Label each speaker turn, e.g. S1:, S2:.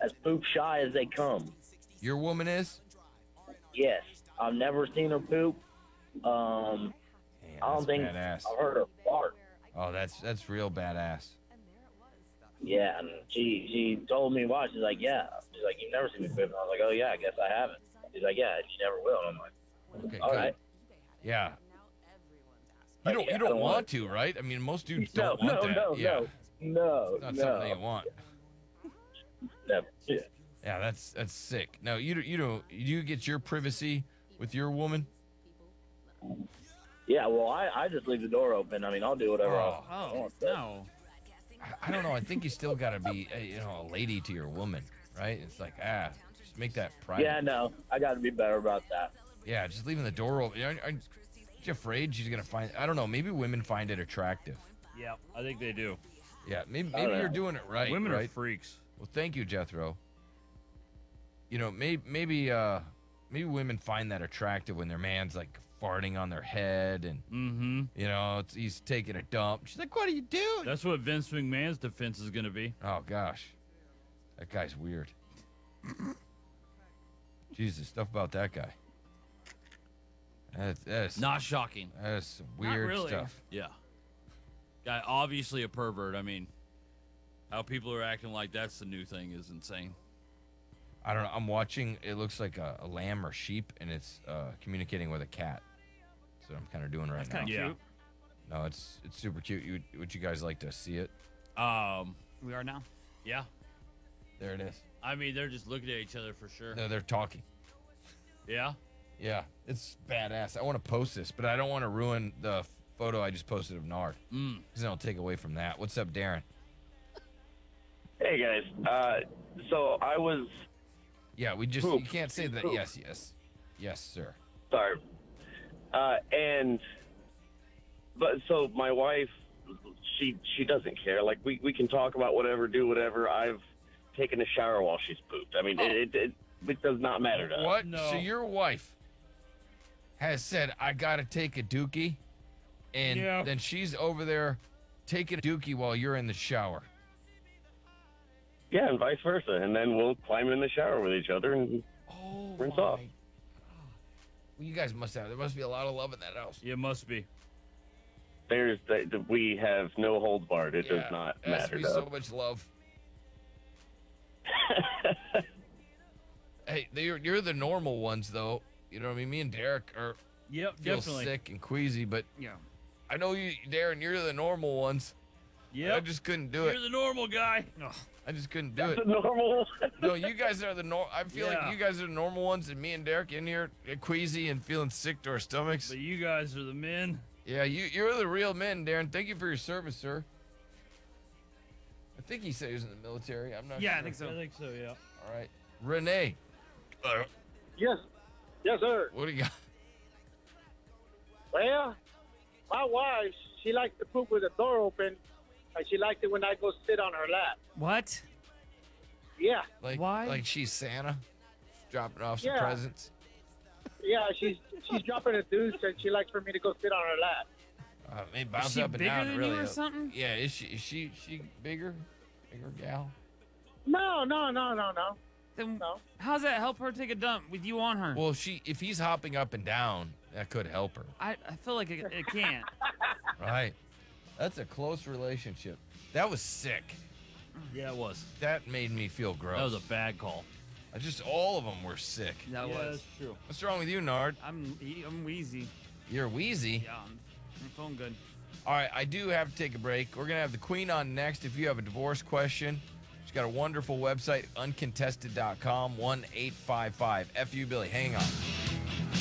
S1: as poop shy as they come.
S2: Your woman is?
S1: Yes, I've never seen her poop.
S2: Damn,
S1: I don't think
S2: badass.
S1: I've heard her fart.
S2: Oh, that's real badass.
S1: Yeah, and she told me why. She's like, yeah. She's like, you've never seen me poop. And I was like, oh yeah, I guess I haven't. She's like, yeah, you never will. And I'm like,
S2: Okay,
S1: all
S2: good.
S1: right.
S2: Yeah.
S1: Like,
S2: You
S1: I
S2: don't
S1: don't
S2: want
S1: want
S2: to, right? I mean, most dudes
S1: No,
S2: don't want that.
S1: no,
S2: Yeah.
S1: no,
S2: It's not something you want.
S1: no. Yeah.
S2: Yeah, that's sick. No, you don't. You get your privacy with your woman.
S1: Yeah, well, I just leave the door open. I mean, I'll do whatever I
S3: Oh,
S1: want.
S3: no.
S2: I don't know. I think you still got to be, a lady to your woman, right? It's like, just make that private.
S1: Yeah, no, I got to be better about that.
S2: Yeah, just leaving the door open. Aren't you afraid she's gonna find? I don't know. Maybe women find it attractive.
S3: Yeah, I think they do.
S2: Yeah, maybe
S1: don't
S2: you're
S1: know.
S2: doing it right.
S3: Women
S2: right?
S3: are freaks.
S2: Well, thank you, Jethro. Maybe women find that attractive when their man's like farting on their head and he's taking a dump. She's like, "What are you doing?"
S3: That's what Vince McMahon's defense is going to be.
S2: Oh gosh, that guy's weird. Jesus, stuff about that guy. That's
S3: Not shocking.
S2: That's some weird
S4: really.
S2: stuff.
S3: Yeah. Guy, obviously a pervert. I mean, how people are acting like that's the new thing is insane.
S2: I don't know. I'm watching. It looks like a lamb or sheep, and it's communicating with a cat. So I'm kind of doing right
S4: That's
S2: now.
S4: kind of
S3: Yeah.
S4: cute.
S2: No, it's super cute. Would you guys like to see it?
S4: We are now.
S3: Yeah.
S2: There it is.
S3: I mean, they're just looking at each other for sure.
S2: No, they're talking.
S3: Yeah.
S2: Yeah, it's badass. I want to post this, but I don't want to ruin the photo I just posted of Nard. Because then I'll take away from that. What's up, Darren?
S5: Hey guys, so I was
S2: Yeah, you
S5: Poop.
S2: can't say that.
S5: Poop.
S2: Yes, sir.
S5: sorry, but so my wife, she doesn't care. Like we can talk about whatever, do whatever. I've taken a shower while she's pooped. I mean, it does not matter to us.
S2: What?
S3: No.
S2: So your wife has said, I got to take a dookie, and
S3: Yeah.
S2: then she's over there taking a dookie while you're in the shower.
S5: Yeah, and vice versa, and then we'll climb in the shower with each other and
S2: Oh,
S5: rinse off.
S2: Well, you guys there must be a lot of love in that house.
S3: It must be.
S5: We have no holds barred. It
S2: Yeah,
S5: does not
S2: there has to
S5: matter
S2: be
S5: to
S2: so
S5: us.
S2: much love. Hey, you're the normal ones, though. You know what I mean? Me and Derek
S3: Yep,
S2: feel
S3: definitely.
S2: sick and queasy, but
S4: Yeah.
S2: I know you, Darren, you're the normal ones.
S3: Yep.
S2: I just couldn't do
S3: You're
S2: it.
S3: the normal guy.
S2: I just couldn't do it.
S5: That's normal.
S2: No, you guys are the I feel
S3: Yeah.
S2: like you guys are the normal ones, and me and Derek in here queasy and feeling sick to our stomachs.
S3: But you guys are the men.
S2: Yeah, you're the real men, Darren. Thank you for your service, sir. I think he said he was in the military. I'm not sure.
S4: Yeah, I think so.
S3: I think so, yeah.
S2: All right. Renee,
S6: Yes, sir.
S2: what do you got?
S6: Well, my wife, she likes to poop with the door open, and she likes it when I go sit on her lap.
S4: What?
S6: Yeah,
S4: Why?
S2: Like she's Santa, dropping off some
S6: Yeah.
S2: presents.
S6: yeah, she's dropping a deuce, and she likes for me to go sit on her lap.
S2: Maybe bounce
S4: Is she
S2: up and
S4: bigger
S2: down.
S4: than
S2: really
S4: you or
S2: up.
S4: something?
S2: Yeah, is she bigger gal?
S6: No.
S4: Then
S6: No.
S4: how's that help her take a dump with you on her?
S2: Well, if he's hopping up and down, that could help her.
S4: I feel like it can't.
S2: Right. That's a close relationship. That was sick.
S3: Yeah, it was.
S2: That made me feel gross.
S3: That was a bad call.
S2: All of them were sick.
S4: That
S3: yeah,
S4: was.
S3: that's true.
S2: What's wrong with you, Nard?
S4: I'm wheezy.
S2: You're wheezy.
S4: Yeah, I'm feeling good.
S2: All right, I do have to take a break. We're going to have the Queen on next. If you have a divorce question, she's got a wonderful website, uncontested.com, 1-855-FU Billy. Hang on.